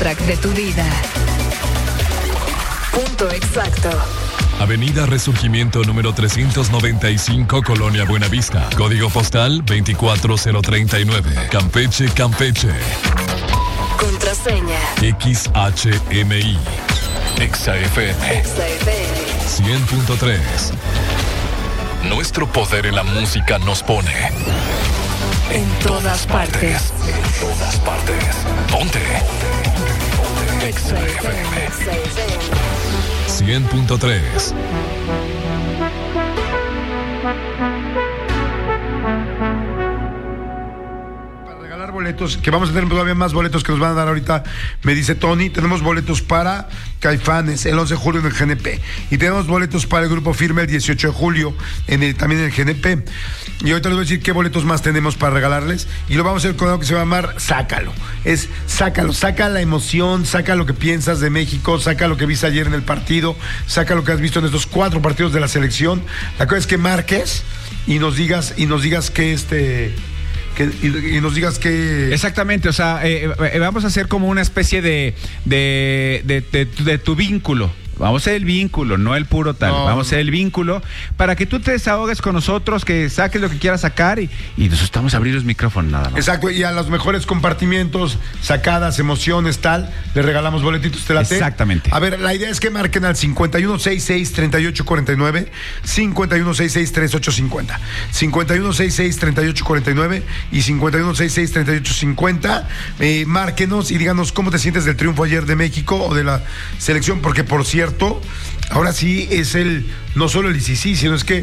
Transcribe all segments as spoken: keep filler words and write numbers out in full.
soundtrack de tu vida. Punto exacto. Avenida Resurgimiento número trescientos noventa y cinco, Colonia Buenavista. Código postal veinticuatro cero treinta y nueve. Campeche, Campeche. Contraseña X H M I. Exa F M. Exa F M cien punto tres. Nuestro poder en la música nos pone en todas partes. En todas partes. Ponte. Exa F M cien punto tres. Boletos, que vamos a tener todavía más boletos que nos van a dar ahorita, me dice Tony. Tenemos boletos para Caifanes el once de julio en el G N P, y tenemos boletos para el Grupo Firme el dieciocho de julio en el, también en el G N P. Y ahorita les voy a decir qué boletos más tenemos para regalarles, y lo vamos a hacer con algo que se va a llamar Sácalo. Es sácalo, saca la emoción, saca lo que piensas de México, saca lo que viste ayer en el partido, saca lo que has visto en estos cuatro partidos de la selección. La cosa es que marques y nos digas y nos digas que este Que, y, y nos digas que... Exactamente, o sea, eh, eh, vamos a hacer como una especie de de, de, de, de, de tu vínculo. Vamos a hacer el vínculo, no el puro tal. No. Vamos a hacer el vínculo para que tú te desahogues con nosotros, que saques lo que quieras sacar y, y nosotros estamos a abrir los micrófonos nada más. Exacto, y a los mejores compartimientos, sacadas, emociones, tal, les regalamos boletitos, ¿te late? Exactamente. A ver, la idea es que marquen al cincuenta y uno sesenta y seis, treinta y ocho cuarenta y nueve, cincuenta y uno sesenta y seis, treinta y ocho cincuenta, cincuenta y uno sesenta y seis, treinta y ocho cuarenta y nueve y cincuenta y uno sesenta y seis, treinta y ocho cincuenta. Eh, márquenos y díganos cómo te sientes del triunfo ayer de México o de la selección, porque por cierto, ahora sí es el, no solo el sí, sí, sino es que,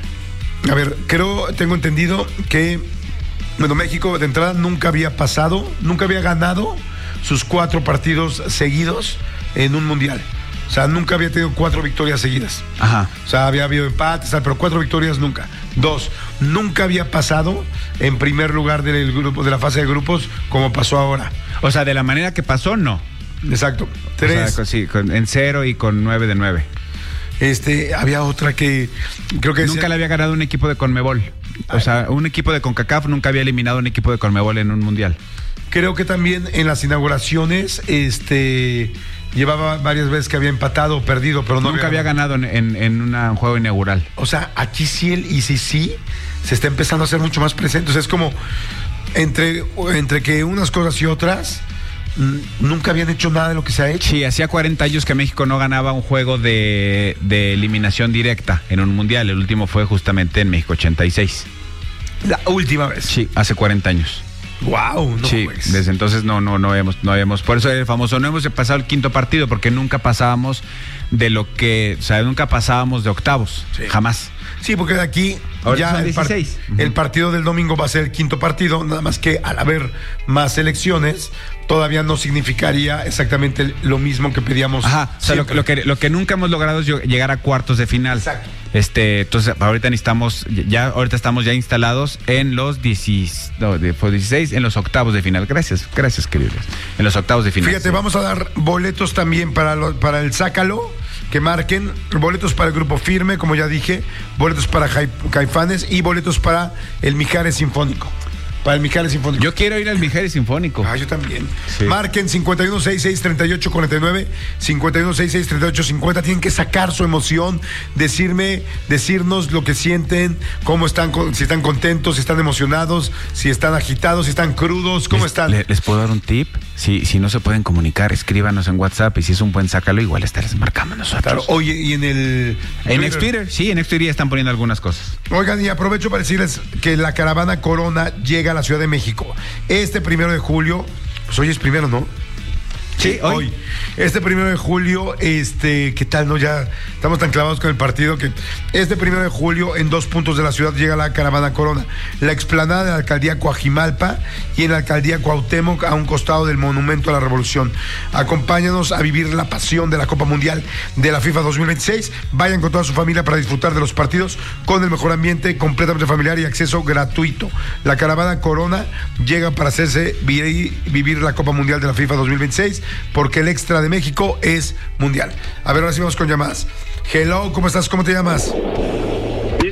a ver, creo, tengo entendido que, bueno, México de entrada nunca había pasado, nunca había ganado sus cuatro partidos seguidos en un mundial. O sea, nunca había tenido cuatro victorias seguidas. Ajá. O sea, había habido empates, pero cuatro victorias nunca. Dos, nunca había pasado en primer lugar del grupo, de la fase de grupos, como pasó ahora. O sea, de la manera que pasó, no. Exacto. Tres. O sea, sí, con, en cero y con nueve de nueve. Este, había otra que creo que nunca decía... le había ganado un equipo de CONMEBOL. O sea, un equipo de CONCACAF nunca había eliminado un equipo de CONMEBOL en un mundial. Creo que también en las inauguraciones, este, llevaba varias veces que había empatado o perdido, pero no nunca había ganado, había ganado en, en, en una, un juego inaugural. O sea, aquí sí el I C C se está empezando a hacer mucho más presente. O sea, es como entre, entre que unas cosas y otras, nunca habían hecho nada de lo que se ha hecho. Sí, hacía cuarenta años que México no ganaba un juego de, de eliminación directa en un mundial. El último fue justamente en México ochenta y seis. La última vez. Sí, hace cuarenta años. Wow, no sí, pues. Desde entonces no, no, no habíamos, no habíamos, por eso es el famoso, no hemos pasado el quinto partido, porque nunca pasábamos de lo que, o sea, nunca pasábamos de octavos, sí. Jamás. Sí, porque de aquí ahora ya el, part- uh-huh. el partido del domingo va a ser el quinto partido, nada más que al haber más elecciones, todavía no significaría exactamente lo mismo que pedíamos. Ajá, o sea, lo, lo, que, lo que nunca hemos logrado es llegar a cuartos de final. Exacto. Este, entonces ahorita necesitamos, ya, ahorita estamos ya instalados en los dieciséis, no, de, fue dieciséis, en los octavos de final. Gracias, gracias, queridos. En los octavos de final. Fíjate, sí. Vamos a dar boletos también para, lo, para el Sácalo, que marquen, boletos para el Grupo Firme, como ya dije, boletos para Caifanes y boletos para el Mijares Sinfónico. Para el Mijares Sinfónico. Yo quiero ir al Mijares Sinfónico. Ah, yo también. Sí. Marquen cincuenta y uno sesenta y seis, treinta y ocho cuarenta y nueve, cincuenta y uno sesenta y seis, treinta y ocho cincuenta. Tienen que sacar su emoción, decirme, decirnos lo que sienten, cómo están, si están contentos, si están emocionados, si están agitados, si están crudos, cómo les, están. Les, les puedo dar un tip. Si, si no se pueden comunicar, escríbanos en WhatsApp y si es un buen Sácalo, igual estarles marcando nosotros. Claro. Oye, y en el... En Twitter. Twitter, sí, en Twitter ya están poniendo algunas cosas. Oigan, y aprovecho para decirles que la caravana Corona llega a la Ciudad de México este primero de julio. Pues hoy es primero, ¿no? Sí, hoy. hoy. Este primero de julio, este, ¿qué tal, no? Ya estamos tan clavados con el partido que este primero de julio en dos puntos de la ciudad llega la caravana Corona. La explanada de la alcaldía Coajimalpa y en la alcaldía Cuauhtémoc a un costado del Monumento a la Revolución. Acompáñanos a vivir la pasión de la Copa Mundial de la FIFA dos mil veintiséis. Vayan con toda su familia para disfrutar de los partidos con el mejor ambiente, completamente familiar y acceso gratuito. La caravana Corona llega para hacerse vivir, vivir la Copa Mundial de la FIFA dos mil veintiséis, porque el extra de México es mundial. A ver, ahora sí vamos con llamadas. Hello, ¿cómo estás? ¿Cómo te llamas? Bien, bien,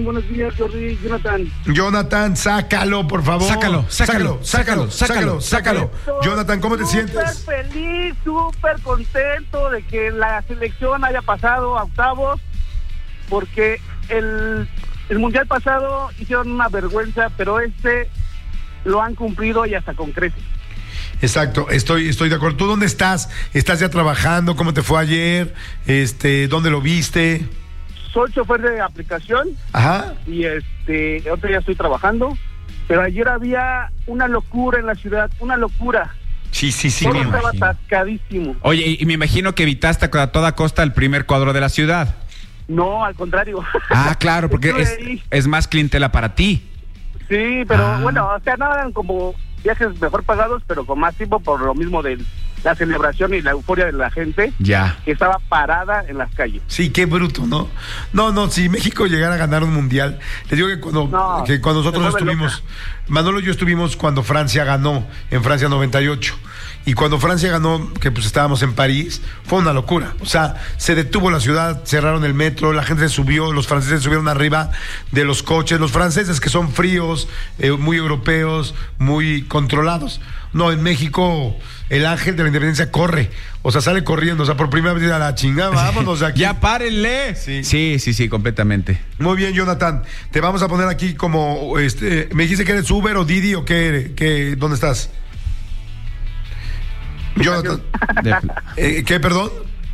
Buenos días, Jordi, Jonathan. Jonathan, sácalo, por favor. Sácalo, sácalo, sácalo, sácalo, sácalo. Jonathan, ¿cómo te Súper sientes? feliz, súper contento de que la selección haya pasado a octavos, porque el, el mundial pasado hicieron una vergüenza, pero este lo han cumplido y hasta con creces. Exacto, estoy, estoy de acuerdo. ¿Tú dónde estás? ¿Estás ya trabajando? ¿Cómo te fue ayer? Este, ¿dónde lo viste? Soy chofer de aplicación. Ajá. Y este, otro día estoy trabajando, pero ayer había una locura en la ciudad, una locura. Sí, sí, sí. Todo me estaba imagino. atascadísimo. Oye, y me imagino que evitaste a toda costa el primer cuadro de la ciudad. No, al contrario. Ah, claro, porque Estuve es, ahí. es más clientela para ti. Sí, pero Ah. bueno, o sea, no eran como viajes mejor pagados, pero con más tiempo por lo mismo de la celebración y la euforia de la gente Ya. que estaba parada en las calles. Sí, qué bruto, ¿no? No, no, si México llegara a ganar un mundial, les digo que cuando, No, que cuando nosotros se vuelve estuvimos, Manolo y yo estuvimos cuando Francia ganó, en Francia noventa y ocho. Y cuando Francia ganó, que pues estábamos en París, fue una locura. O sea, se detuvo la ciudad, cerraron el metro, la gente se subió, los franceses subieron arriba de los coches, los franceses que son fríos, eh, muy europeos, muy controlados. No, en México el ángel de la independencia corre, o sea, sale corriendo, o sea, por primera vez a la chingada, vámonos de aquí. Ya párenle. Sí. sí, sí, sí, completamente. Muy bien, Jonathan, te vamos a poner aquí como, este, me dijiste que eres Uber o Didi o qué, eres? ¿Qué, dónde estás? Jonathan, De- eh, ¿qué, perdón?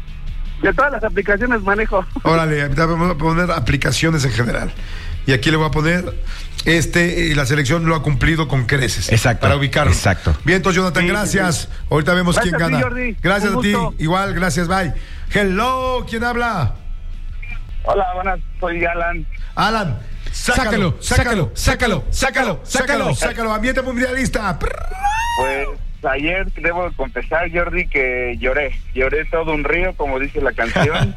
De todas las aplicaciones manejo. Órale, te vamos a poner aplicaciones en general. Y aquí le voy a poner, este, eh, la selección lo ha cumplido con creces. Exacto, Para ubicarlo. exacto. Bien, entonces, Jonathan, Sí, gracias. sí, Ahorita vemos Gracias quién a ti, gana. Jordi. Gracias Un a ti. gusto. Igual, gracias, bye. Hello, ¿quién habla? Hola, buenas, soy Alan. Alan. Sácalo, sácalo, sácalo, sácalo, sácalo, sácalo. Ambiente mundialista. Pues ayer debo confesar, Jordi, que lloré. Lloré todo un río, como dice la canción.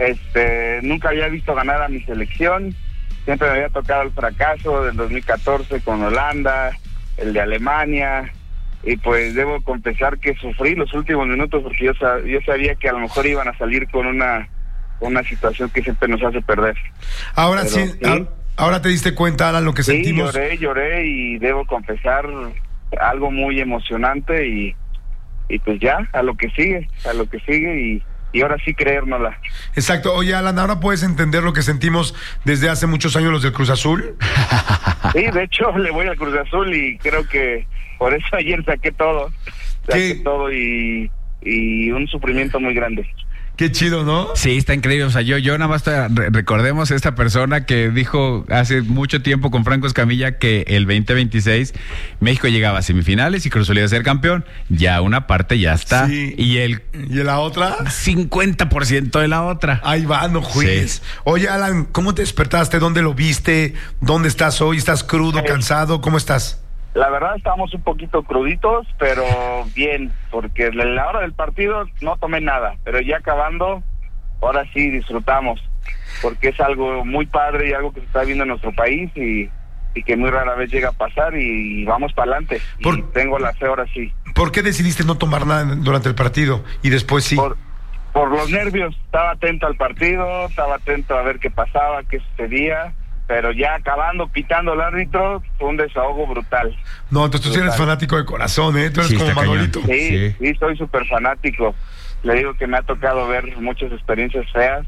este, nunca había visto ganar a mi selección. Siempre me había tocado el fracaso del dos mil catorce con Holanda, el de Alemania. Y pues debo confesar que sufrí los últimos minutos porque yo, sab- yo sabía que a lo mejor iban a salir con una, una situación que siempre nos hace perder. Ahora Pero, sí, sí. a- ahora te diste cuenta, Alan, lo que Sí, sentimos. lloré, lloré y debo confesar algo muy emocionante y, y pues ya, a lo que sigue, a lo que sigue y, y ahora sí creérnosla. Exacto. Oye, Alan, ahora puedes entender lo que sentimos desde hace muchos años los del Cruz Azul. Sí, de hecho le voy al Cruz Azul y creo que por eso ayer saqué todo, saqué ¿Qué? todo y, y un sufrimiento muy grande. Qué chido, ¿no? Sí, está increíble. O sea, yo, yo nada más te- re- recordemos esta persona que dijo hace mucho tiempo con Franco Escamilla que el veinte veintiséis México llegaba a semifinales y Cruz Azul iba a ser campeón. Ya una parte ya está. Sí. Y el ¿Y la otra? cincuenta por ciento de la otra. Ahí va, no juegues. Sí. Oye, Alan, ¿cómo te despertaste? ¿Dónde lo viste? ¿Dónde estás hoy? ¿Estás crudo, Eh. cansado? ¿Cómo estás? La verdad estábamos un poquito cruditos, pero bien, porque en la hora del partido no tomé nada, pero ya acabando, ahora sí disfrutamos, porque es algo muy padre y algo que se está viendo en nuestro país y, y que muy rara vez llega a pasar y vamos para adelante. Por- Y tengo la fe ahora sí. ¿Por qué decidiste no tomar nada durante el partido y después sí? Por, por los nervios, estaba atento al partido, estaba atento a ver qué pasaba, qué sucedía, pero ya acabando, pitando el árbitro, fue un desahogo brutal. No, entonces tú sí eres Total. fanático de corazón, ¿eh? Tú eres Sí, como está cañón. Manolito. Sí, Sí. sí, soy súper fanático. Le digo que me ha tocado ver muchas experiencias feas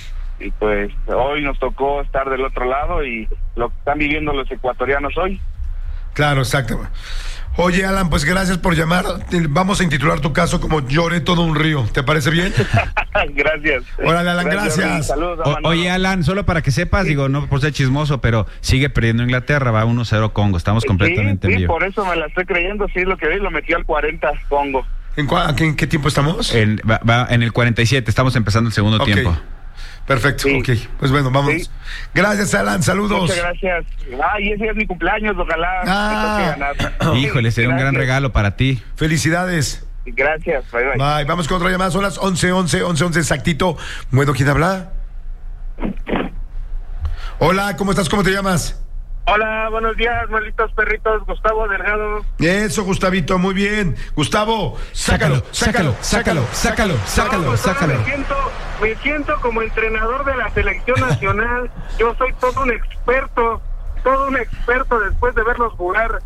y pues hoy nos tocó estar del otro lado y lo que están viviendo los ecuatorianos hoy. Claro, exacto. Oye, Alan, pues gracias por llamar. Te- Vamos a intitular tu caso como Lloré todo un río. ¿Te parece bien? Gracias. Órale, Alan, gracias. Jordi. Saludos a O- Manolo. oye, Alan, solo para que sepas, digo, no por ser chismoso, pero sigue perdiendo Inglaterra, va uno cero Congo. Estamos completamente sí, en sí, vivo. por eso me la estoy creyendo, sí, lo que vi, lo metió al cuarenta, Congo. ¿En, cua- ¿En qué tiempo estamos? En, va, va en el cuarenta y siete, estamos empezando el segundo Ok. tiempo. Perfecto, Sí. ok. Pues bueno, vamos. Sí. Gracias, Alan, saludos. Muchas gracias. Ay, ese es mi cumpleaños, ojalá Ah. me toque ganar. Híjole, sería un gran Gracias. regalo para ti. Felicidades. Gracias, bye bye. Bye. Vamos con otra llamada. Son las once, once, once, once exactito. Bueno, ¿quién habla? Hola, ¿cómo estás? ¿Cómo te llamas? Hola, buenos días, malditos perritos. Gustavo Delgado. Eso, Gustavito, muy bien. Gustavo, sácalo, sácalo, sácalo, sácalo, sácalo, No, Gustavo, sácalo. Me siento, me siento como entrenador de la selección nacional. Yo soy todo un experto, todo un experto después de verlos jugar.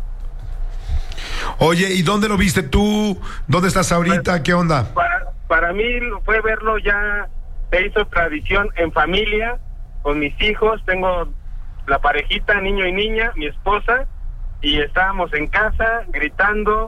Oye, ¿y dónde lo viste tú? ¿Dónde estás ahorita? ¿Qué onda? Para, para mí fue verlo ya, se hizo tradición en familia, con mis hijos. Tengo la parejita, niño y niña, mi esposa, y estábamos en casa gritando,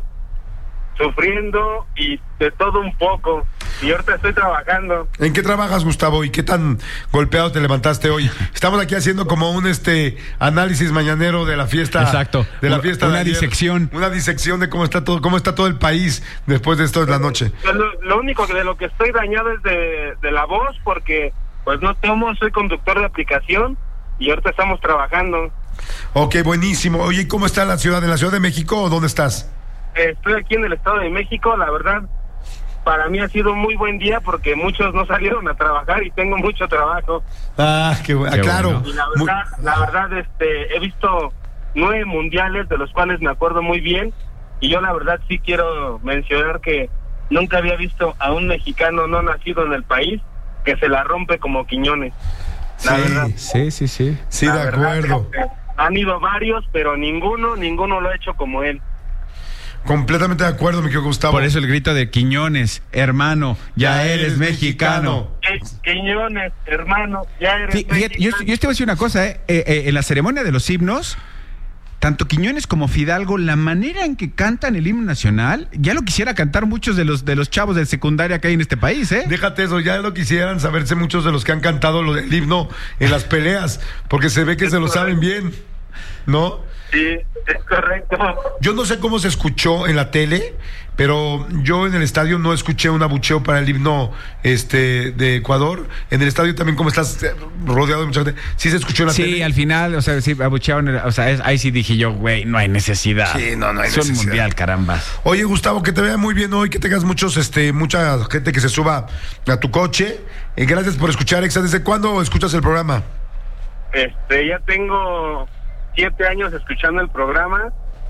sufriendo y de todo un poco. Y ahorita estoy trabajando. ¿En qué trabajas, Gustavo? ¿Y qué tan golpeado te levantaste hoy? Estamos aquí haciendo como un este análisis mañanero de la fiesta. Exacto. De la Una- fiesta de una ayer. disección. Una disección de cómo está todo, cómo está todo el país después de esto de la noche. Lo, lo único que de lo que estoy dañado es de, de la voz, porque pues no tomo, soy conductor de aplicación y ahorita estamos trabajando. Ok, buenísimo. Oye, ¿y cómo está la ciudad? ¿En la Ciudad de México o dónde estás? Estoy aquí en el Estado de México. La verdad, para mí ha sido muy buen día porque muchos no salieron a trabajar y tengo mucho trabajo. Ah, qué bueno. Qué claro. bueno. Y la Muy- verdad, la verdad, este, he visto nueve mundiales de los cuales me acuerdo muy bien, y yo la verdad sí quiero mencionar que nunca había visto a un mexicano no nacido en el país que se la rompe como Quiñones. La Sí, verdad. Sí, sí, sí. sí, La de verdad, acuerdo. este, han ido varios, pero ninguno, ninguno lo ha hecho como él. Completamente de acuerdo, mi querido Gustavo. Por eso el grito de Quiñones, hermano, ya, eres mexicano. Eh, Quiñones, hermano, ya eres Sí, fíjate, yo, mexicano. yo te voy a decir una cosa, ¿eh? Eh, eh, en la ceremonia de los himnos, tanto Quiñones como Fidalgo, la manera en que cantan el himno nacional, ya lo quisiera cantar muchos de los de los chavos de secundaria que hay en este país, ¿eh? Déjate eso, ya lo quisieran saberse muchos de los que han cantado lo del himno en las peleas, porque se ve que se lo saben bien, ¿no? Sí, es correcto. Yo no sé cómo se escuchó en la tele, pero yo en el estadio no escuché un abucheo para el himno este de Ecuador. En el estadio también, como estás eh, rodeado de mucha gente, sí se escuchó en la Sí, tele. al final, o sea, sí, abuchearon, o sea, es- ahí sí dije yo, güey, no hay necesidad. Sí, no, no hay Es un necesidad. mundial, carambas. Oye, Gustavo, que te vea muy bien hoy, que tengas muchos, este, mucha gente que se suba a tu coche. Eh, gracias por escuchar, Exa. ¿Desde cuándo escuchas el programa? Este, ya tengo siete años escuchando el programa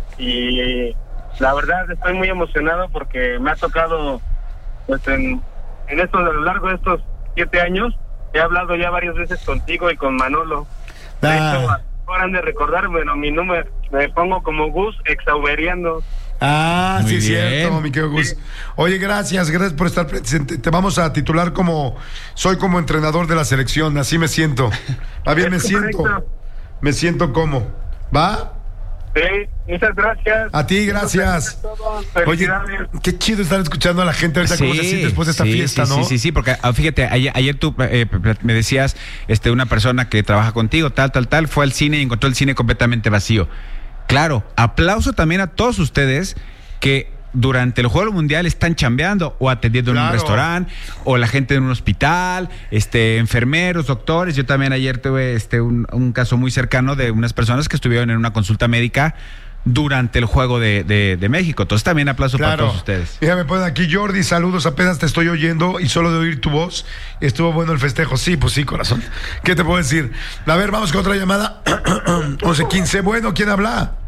y la verdad estoy muy emocionado porque me ha tocado, pues en, en esto, a lo largo de estos siete años, he hablado ya varias veces contigo y con Manolo. De Ah. hecho, ahora han de recordar, bueno, mi número, me pongo como Gus exauberiando. Ah, Muy sí, es bien. cierto, mi querido Gus. Sí. Oye, gracias, gracias por estar presente. Te vamos a titular como, soy como entrenador de la selección, así me siento. Va bien, me Es siento. correcto. Me siento como. ¿Va? Sí, muchas gracias. A ti, gracias. A todos, Oye, felicidades. qué chido estar escuchando a la gente ahorita cómo se siente después de esta sí, fiesta, sí, ¿no? Sí, sí, sí, porque ah, fíjate, ayer, ayer tú eh, me decías, este, una persona que trabaja contigo, tal, tal, tal, fue al cine y encontró el cine completamente vacío. Claro, aplauso también a todos ustedes que durante el Juego Mundial están chambeando o atendiendo en un Claro. restaurante o la gente en un hospital, este, enfermeros, doctores. Yo también ayer tuve este, un, un caso muy cercano de unas personas que estuvieron en una consulta médica durante el Juego de, de, de México. Entonces también aplauso para todos ustedes. Mira, me ponen aquí, Jordi, saludos, apenas te estoy oyendo y solo de oír tu voz estuvo bueno el festejo. Sí, pues sí, corazón. ¿Qué te puedo decir? A ver, vamos con otra llamada. once quince, bueno, ¿quién habla?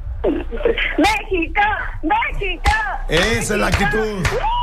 México, México. Esa es la actitud.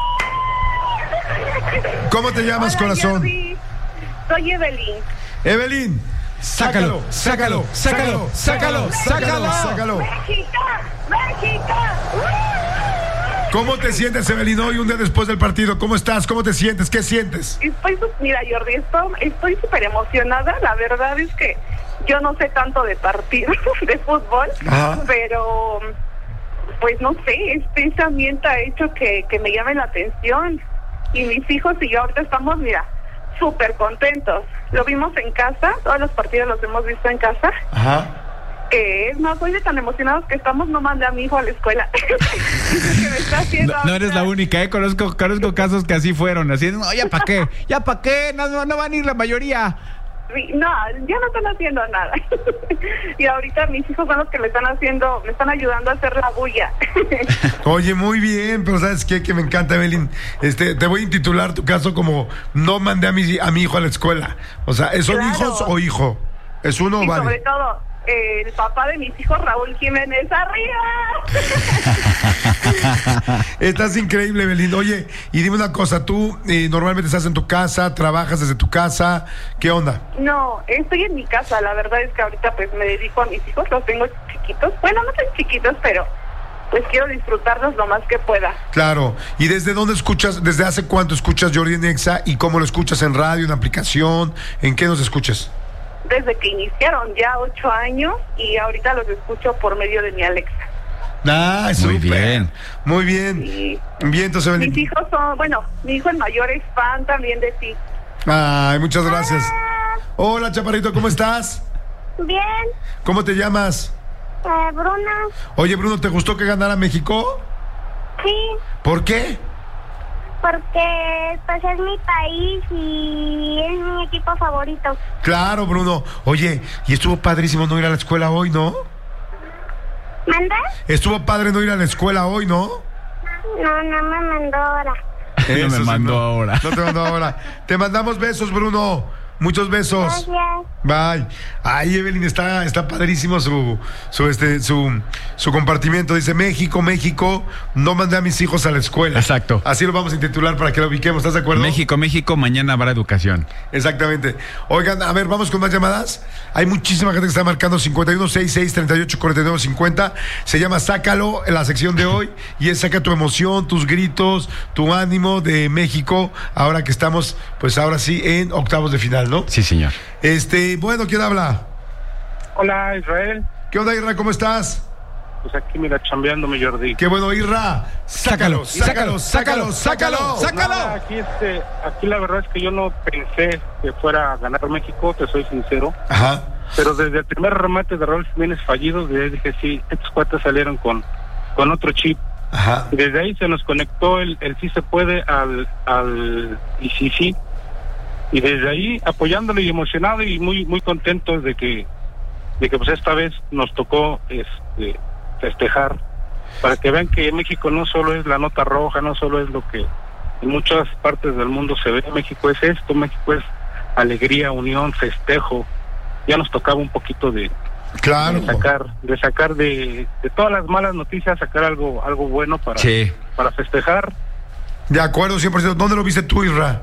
¿Cómo te llamas, Hola, corazón? Jordi. Soy Evelyn. Evelyn, sácalo, sácalo, sácalo, sácalo, sácalo, sácalo. México, México. ¿Cómo te sientes, Evelyn, hoy un día después del partido? ¿Cómo estás? ¿Cómo te sientes? ¿Qué sientes? Estoy, su- mira, Jordi, estoy estoy súper emocionada. La verdad es que yo no sé tanto de partidos de fútbol, Ajá. pero pues no sé, este ese ambiente ha hecho que, que me llame la atención. Y mis hijos y yo ahorita estamos, mira, súper contentos. Lo vimos en casa, todos los partidos los hemos visto en casa. Ajá. Que es más, hoy de tan emocionados que estamos, no mandé a mi hijo a la escuela. Dice que me está haciendo No, no eres la ahorita- única, ¿eh? Conozco, conozco casos que así fueron. Así, no, ya para qué, ya para qué, no, no, no van a ir la mayoría. Sí, no, ya no están haciendo nada. Y ahorita mis hijos son los que me están haciendo, me están ayudando a hacer la bulla. Oye, muy bien, pero ¿sabes qué? Que me encanta, Evelyn. Este, te voy a intitular tu caso como no mandé a mi, a mi hijo a la escuela. O sea, ¿son Claro. hijos o hijo? ¿Es uno o Y sobre vale? todo, eh, el papá de mis hijos, Raúl Jiménez, arriba. Estás increíble, Belinda. Oye, y dime una cosa, tú eh, normalmente estás en tu casa, trabajas desde tu casa, ¿qué onda? No, estoy en mi casa, la verdad es que ahorita pues me dedico a mis hijos, los tengo chiquitos, bueno, no tan chiquitos, pero pues quiero disfrutarlos lo más que pueda. Claro, ¿y desde dónde escuchas, desde hace cuánto escuchas Jordi en Exa y cómo lo escuchas en radio, en aplicación, en qué nos escuchas? Desde que iniciaron, ya ocho años, y ahorita los escucho por medio de mi Alexa. Ah, Muy súper. bien. Muy bien. Y Bien, entonces, mis Belinda. hijos son, bueno, mi hijo el mayor es fan también de ti. Ay, muchas gracias. Hola, chaparrito, ¿cómo estás? Bien, ¿Cómo te llamas? eh, Bruna, Oye, Bruno, ¿te gustó que ganara México? sí, ¿Por qué? porque pues es mi país y es mi equipo favorito. Claro, Bruno. Oye, y estuvo padrísimo no ir a la escuela hoy, ¿no? ¿Manda? Estuvo padre no ir a la escuela hoy, ¿no? No, no me mandó ahora. No me Eso sí, mandó no. ahora. No te mandó ahora. Te mandamos besos, Bruno. Muchos besos. Gracias. Bye. Ay, Evelyn, está, está padrísimo su, su, este, su, su compartimiento. Dice, México, México, no mandé a mis hijos a la escuela. Exacto. Así lo vamos a intitular para que lo ubiquemos. ¿Estás de acuerdo? México, México, mañana habrá educación. Exactamente. Oigan, a ver, vamos con más llamadas. Hay muchísima gente que está marcando cincuenta y uno sesenta y seis, treinta y ocho, cuarenta y nueve, cincuenta. Se llama Sácalo en la sección de hoy y es saca tu emoción, tus gritos, tu ánimo de México, ahora que estamos, pues ahora sí, en octavos de final, ¿no? Sí, señor. Este, bueno, ¿quién habla? Hola, Israel. ¿Qué onda, Irra? ¿Cómo estás? Pues aquí mira, chambeando mi Jordi. Qué bueno, Irra. Sácalo, sácalo, sácalo, sácalo. Nada, aquí, este, aquí la verdad es que yo no pensé que fuera a ganar México, te soy sincero. Ajá. Pero desde el primer remate de Raúl Jiménez fallido, desde ahí dije, sí, estos cuates salieron con, con otro chip. Ajá. Y desde ahí se nos conectó el, el sí se puede al, al y sí sí. Y desde ahí apoyándole y emocionado y muy muy contentos de que de que pues esta vez nos tocó este festejar, para que vean que México no solo es la nota roja, no solo es lo que en muchas partes del mundo se ve. México es esto, México es alegría, unión, festejo. Ya nos tocaba un poquito de, Claro. de sacar de sacar de, de todas las malas noticias, sacar algo algo bueno para, Sí. para festejar. De acuerdo, cien por ciento. ¿Dónde lo viste tú, Irra?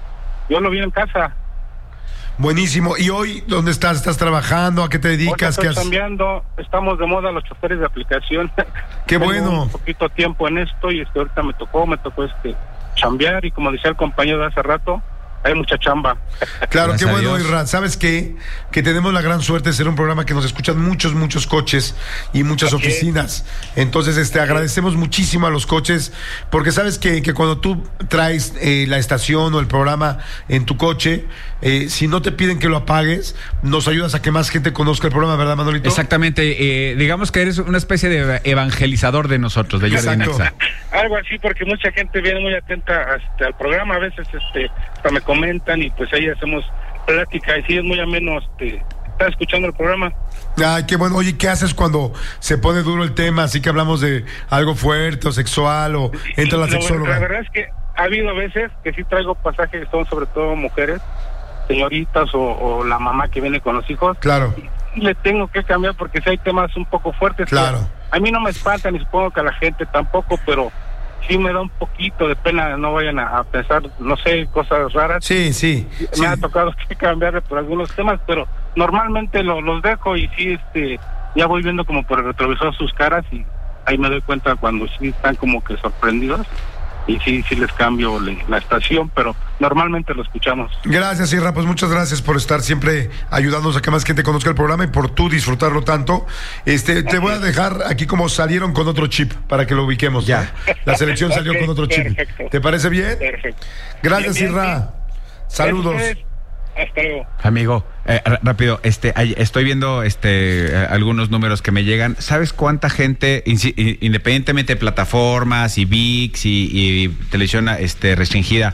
Yo lo vi en casa. Buenísimo. ¿Y hoy dónde estás? ¿Estás trabajando? ¿A qué te dedicas? Ahorita ¿Qué estoy haces? cambiando, estamos de moda los choferes de aplicación. Qué Tengo bueno. un poquito tiempo en esto y este ahorita me tocó, me tocó este chambear y como decía el compañero de hace rato, hay mucha chamba. Claro, Gracias qué a bueno, Dios. Irra. ¿Sabes qué? Que tenemos la gran suerte de ser un programa que nos escuchan muchos, muchos coches y muchas Así es. oficinas. Entonces, este, agradecemos muchísimo a los coches, porque sabes que, que cuando tú traes eh, la estación o el programa en tu coche, eh, si no te piden que lo apagues, nos ayudas a que más gente conozca el programa, ¿verdad, Manolito? Exactamente. Eh, digamos que eres una especie de evangelizador de nosotros, de Jordi Exacto. Nexa. Algo así, porque mucha gente viene muy atenta este, al programa, a veces este hasta me comentan y pues ahí hacemos plática y sí es muy ameno este, estar escuchando el programa. Ay, qué bueno. Oye, ¿qué haces cuando se pone duro el tema? Así que hablamos de algo fuerte o sexual o entra la No, sexóloga. La verdad es que ha habido veces que sí traigo pasajes que son sobre todo mujeres, señoritas o, o la mamá que viene con los hijos. Claro. Y le tengo que cambiar porque si hay temas un poco fuertes. Claro. A mí no me espantan y supongo que a la gente tampoco, pero sí me da un poquito de pena, no vayan a, a pensar, no sé, cosas raras. Sí, sí. Me sí. ha tocado que cambiarle por algunos temas, pero normalmente lo, los dejo y sí, este, ya voy viendo como por el retrovisor sus caras y ahí me doy cuenta cuando sí están como que sorprendidos y sí, sí les cambio le, la estación, pero normalmente lo escuchamos. Gracias, Irra, pues muchas gracias por estar siempre ayudándonos a que más gente conozca el programa y por tú disfrutarlo tanto. Este, te voy a dejar aquí como salieron con otro chip para que lo ubiquemos. Ya. ¿no? La selección salió Ok, con otro chip. perfecto. ¿Te parece bien? Perfecto. Gracias, Bien, bien, Irra. bien. Saludos. Gracias a ustedes. Hasta luego. Amigo, eh, r- rápido, este, hay- estoy viendo este eh, algunos números que me llegan. ¿Sabes cuánta gente, insi- i- independientemente de plataformas y V I X y, y televisión este, restringida,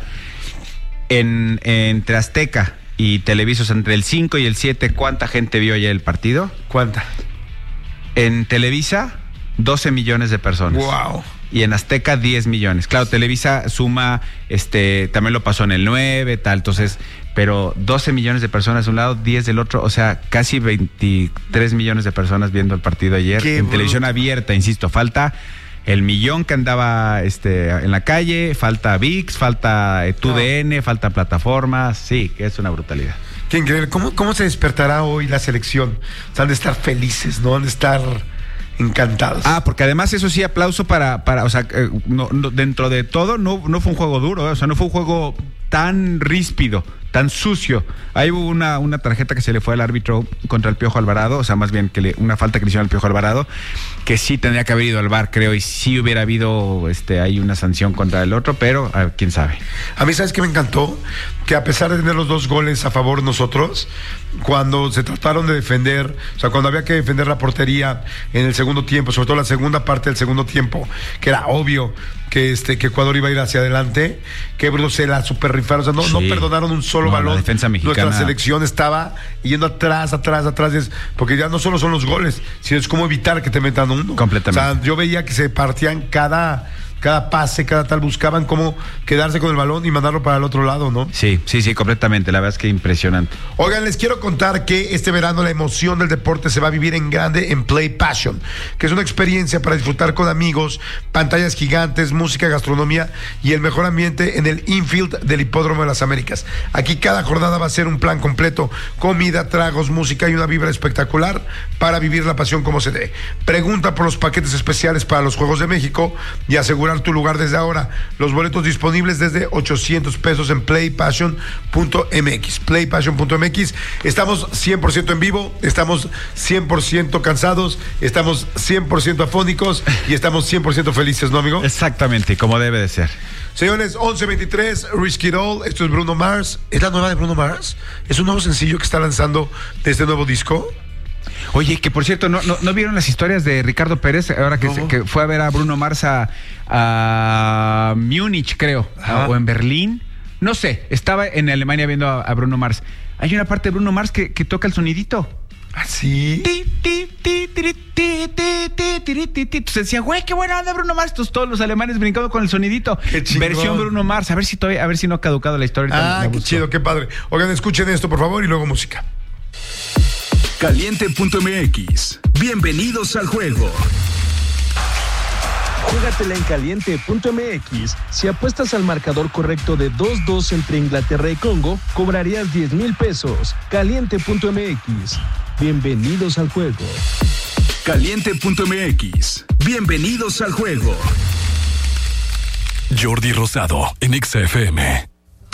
en, entre Azteca y Televisos, entre el cinco y el siete, cuánta gente vio ya el partido? ¿Cuánta? En Televisa, doce millones de personas. Wow. y en Azteca diez millones. Claro, Televisa suma, este, también lo pasó en el nueve, tal, entonces, pero doce millones de personas de un lado, diez del otro, o sea, casi veintitrés millones de personas viendo el partido ayer. Qué en bruto. Televisión abierta, insisto, falta el millón que andaba este, en la calle, falta V I X, falta eh, T U D N, no. falta plataformas, sí, que es una brutalidad. Qué increíble, ¿cómo, cómo se despertará hoy la selección? O sea, han de estar felices, ¿no? Han de estar encantados. Ah, porque además eso sí, aplauso para, para o sea, eh, no, no, dentro de todo no, no fue un juego duro, eh, o sea, no fue un juego tan ríspido, tan sucio. Ahí hubo una, una tarjeta que se le fue al árbitro contra el Piojo Alvarado, o sea, más bien que le, una falta que le hicieron al Piojo Alvarado, que sí tendría que haber ido al V A R, creo, y sí hubiera habido este, ahí una sanción contra el otro, pero a, quién sabe. A mí, ¿sabes qué me encantó? Que a pesar de tener los dos goles a favor nosotros, cuando se trataron de defender, o sea, cuando había que defender la portería en el segundo tiempo, sobre todo la segunda parte del segundo tiempo, que era obvio que este que Ecuador iba a ir hacia adelante, que Bruno se la super rifaron, o sea, no, sí. no perdonaron un solo no, balón. La defensa mexicana. Nuestra selección estaba yendo atrás, atrás, atrás, es, porque ya no solo son los goles, sino es cómo evitar que te metan uno. Completamente. O sea, yo veía que se partían cada... cada pase, cada tal, buscaban cómo quedarse con el balón y mandarlo para el otro lado, ¿no? Sí, sí, sí, completamente, la verdad es que impresionante. Oigan, les quiero contar que este verano la emoción del deporte se va a vivir en grande en Play Passion, que es una experiencia para disfrutar con amigos, pantallas gigantes, música, gastronomía y el mejor ambiente en el infield del Hipódromo de las Américas. Aquí cada jornada va a ser un plan completo, comida, tragos, música y una vibra espectacular para vivir la pasión como se dé. Pregunta por los paquetes especiales para los Juegos de México y asegurar tu lugar desde ahora. Los boletos disponibles desde ochocientos pesos en play passion punto m x. play passion punto m x. Estamos cien por ciento en vivo, estamos cien por ciento cansados, estamos cien por ciento afónicos y estamos cien por ciento felices, ¿no, amigo? Exactamente, como debe de ser. Señores, once veintitrés, Risk It All. Esto es Bruno Mars. ¿Es la nueva de Bruno Mars? ¿Es un nuevo sencillo que está lanzando de este nuevo disco? Oye, que por cierto, ¿no, no, ¿no vieron las historias de Ricardo Pérez? Ahora que, no. se, que fue a ver a Bruno Mars a, a Múnich, creo, a, o en Berlín. No sé, estaba en Alemania viendo a, a Bruno Mars. Hay una parte de Bruno Mars que, que toca el sonidito. ¿Ah, sí? Entonces decía, güey, qué buena onda Bruno Mars. Entonces todos los alemanes brincando con el sonidito. Versión Bruno Mars. A ver si todavía, a ver si no ha caducado la historia. Ah, qué chido, qué padre. Oigan, escuchen esto, por favor, y luego música. Caliente punto m x. Bienvenidos al juego. Júgatela en Caliente punto m x. Si apuestas al marcador correcto de dos dos entre Inglaterra y Congo, cobrarías diez mil pesos. Caliente punto m x. Bienvenidos al juego. Caliente punto m x. Bienvenidos al juego. Jordi Rosado en X F M.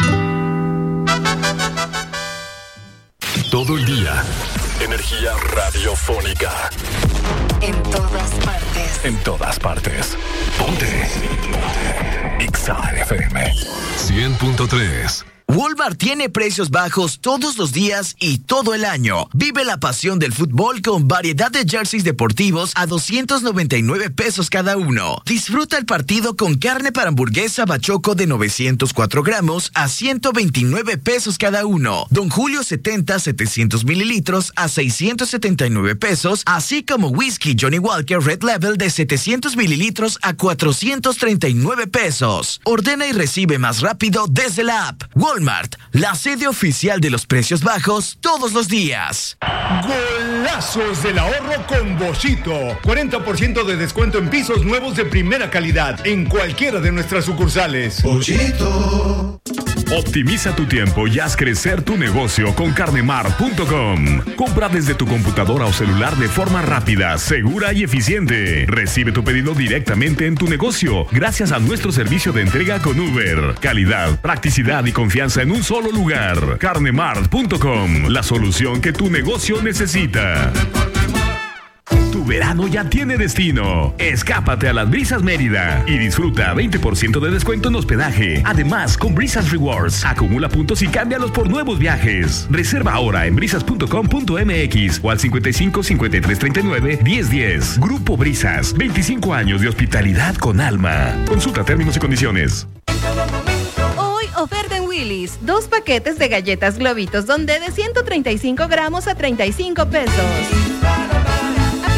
Todo el día. Energía radiofónica. En todas partes. En todas partes. Ponte. X F M cien punto tres. Walmart tiene precios bajos todos los días y todo el año. Vive la pasión del fútbol con variedad de jerseys deportivos a doscientos noventa y nueve pesos cada uno. Disfruta el partido con carne para hamburguesa bachoco de novecientos cuatro gramos a ciento veintinueve pesos cada uno. Don Julio setenta, setecientos mililitros a seiscientos setenta y nueve pesos, así como whisky Johnny Walker Red Label de setecientos mililitros a cuatrocientos treinta y nueve pesos. Ordena y recibe más rápido desde la app. Walmart. Walmart, la sede oficial de los precios bajos todos los días. Golazos del ahorro con Boschito. cuarenta por ciento de descuento en pisos nuevos de primera calidad en cualquiera de nuestras sucursales. Boschito. Optimiza tu tiempo y haz crecer tu negocio con carnemart punto com. Compra desde tu computadora o celular de forma rápida, segura y eficiente. Recibe tu pedido directamente en tu negocio gracias a nuestro servicio de entrega con Uber. Calidad, practicidad y confianza en un solo lugar. carnemart punto com, la solución que tu negocio necesita. Tu verano ya tiene destino. Escápate a las Brisas Mérida y disfruta veinte por ciento de descuento en hospedaje. Además, con Brisas Rewards, acumula puntos y cámbialos por nuevos viajes. Reserva ahora en brisas punto com punto m x o al cincuenta y cinco, cincuenta y tres, treinta y nueve, diez diez. Grupo Brisas, veinticinco años de hospitalidad con alma. Consulta términos y condiciones. Oferta en Willy's. Dos paquetes de galletas Globitos Donde de ciento treinta y cinco gramos a treinta y cinco pesos. Aplican restricciones.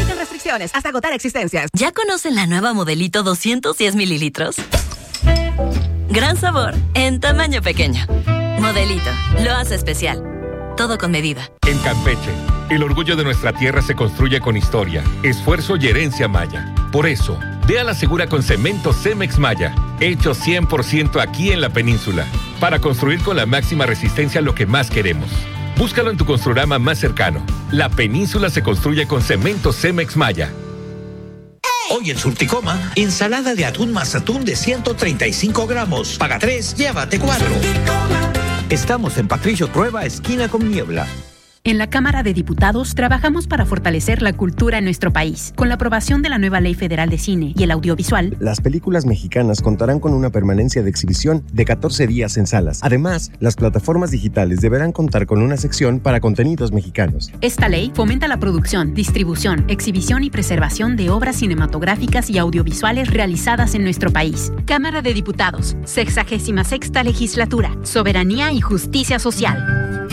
restricciones hasta agotar existencias. ¿Ya conocen la nueva Modelito doscientos diez mililitros? Gran sabor en tamaño pequeño. Modelito, lo hace especial. Todo con medida. En Campeche, el orgullo de nuestra tierra se construye con historia, esfuerzo y herencia maya. Por eso, ve a la segura con cemento Cemex Maya, hecho cien por ciento aquí en la península, para construir con la máxima resistencia lo que más queremos. Búscalo en tu Construrama más cercano. La península se construye con cemento Cemex Maya. Hoy en Surticoma, ensalada de atún más atún de ciento treinta y cinco gramos. Paga tres, llévate cuatro. Estamos en Patricio Trueba, esquina con Niebla. En la Cámara de Diputados trabajamos para fortalecer la cultura en nuestro país. Con la aprobación de la nueva Ley Federal de Cine y el Audiovisual, las películas mexicanas contarán con una permanencia de exhibición de catorce días en salas. Además, las plataformas digitales deberán contar con una sección para contenidos mexicanos. Esta ley fomenta la producción, distribución, exhibición y preservación de obras cinematográficas y audiovisuales realizadas en nuestro país. Cámara de Diputados, sexagésima sexta Legislatura, Soberanía y Justicia Social.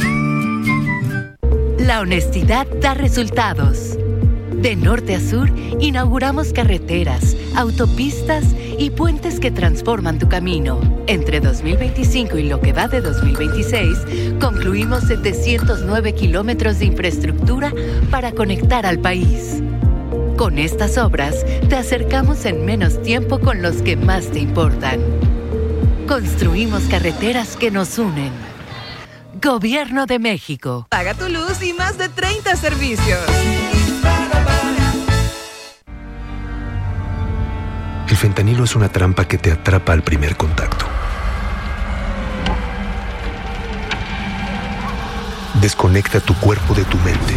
La honestidad da resultados. De norte a sur, inauguramos carreteras, autopistas y puentes que transforman tu camino. Entre dos mil veinticinco y lo que va de dos mil veintiséis, concluimos setecientos nueve kilómetros de infraestructura para conectar al país. Con estas obras, te acercamos en menos tiempo con los que más te importan. Construimos carreteras que nos unen. Gobierno de México. Paga tu luz y más de treinta servicios. El fentanilo es una trampa que te atrapa al primer contacto. Desconecta tu cuerpo de tu mente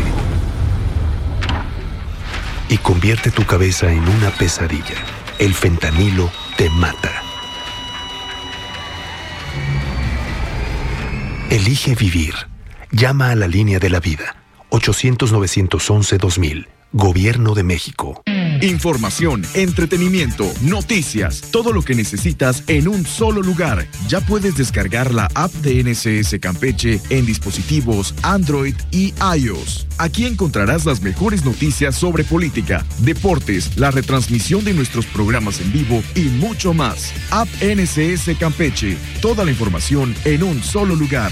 y convierte tu cabeza en una pesadilla. El fentanilo te mata. Elige vivir. Llama a la línea de la vida. ochocientos, novecientos once, dos mil. Gobierno de México. Información, entretenimiento, noticias, todo lo que necesitas en un solo lugar. Ya puedes descargar la app de N S S Campeche en dispositivos Android y iOS. Aquí encontrarás las mejores noticias sobre política, deportes, la retransmisión de nuestros programas en vivo y mucho más. App N S S Campeche. Toda la información en un solo lugar.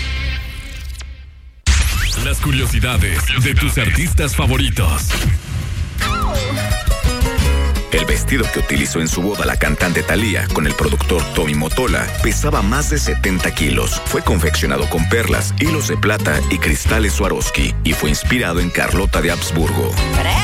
Las curiosidades de tus artistas favoritos. El vestido que utilizó en su boda la cantante Thalía con el productor Tommy Mottola pesaba más de setenta kilos. Fue confeccionado con perlas, hilos de plata y cristales Swarovski y fue inspirado en Carlota de Habsburgo.